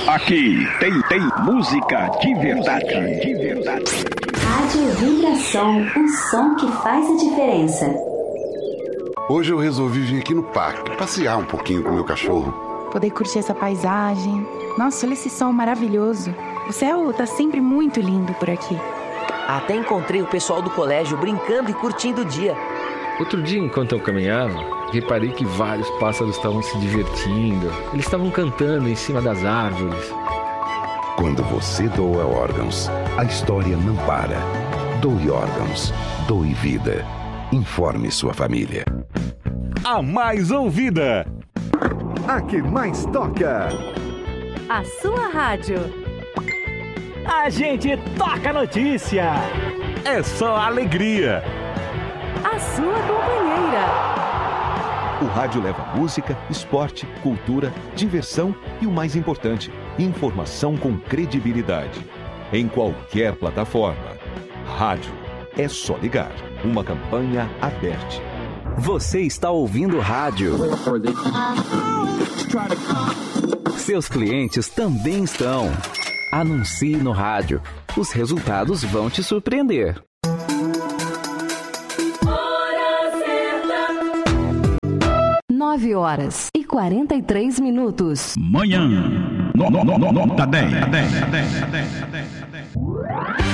Aqui tem música de verdade, de verdade. Rádio Vibração, o som que faz a diferença. Hoje eu resolvi vir aqui no parque, passear um pouquinho com o meu cachorro. Poder curtir essa paisagem. Nossa, olha esse sol maravilhoso. O céu tá sempre muito lindo por aqui. Até encontrei o pessoal do colégio brincando e curtindo o dia. Outro dia, enquanto eu caminhava, reparei que vários pássaros estavam se divertindo. Eles estavam cantando em cima das árvores. Quando você doa órgãos, a história não para. Doe órgãos. Doe vida. Informe sua família. A mais ouvida. A que mais toca. A sua rádio. A gente toca notícia. É só alegria. A sua companheira. O rádio leva música, esporte, cultura, diversão e o mais importante, informação com credibilidade. Em qualquer plataforma. Rádio. É só ligar. Uma campanha aberta. Você está ouvindo rádio. Seus clientes também estão. Anuncie no rádio. Os resultados vão te surpreender. 9h43. Manhã. Nota 10.